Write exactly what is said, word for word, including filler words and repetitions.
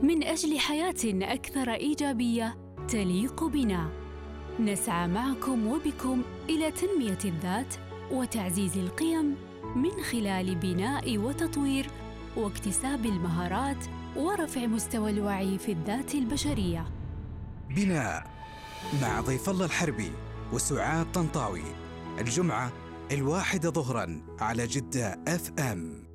من أجل حياة أكثر إيجابية تليق بنا. نسعى معكم وبكم إلى تنمية الذات وتعزيز القيم من خلال بناء وتطوير واكتساب المهارات ورفع مستوى الوعي في الذات البشرية. بناء مع ضيف الله الحربي وسعاد طنطاوي، الجمعة الواحدة ظهراً على جدة اف ام.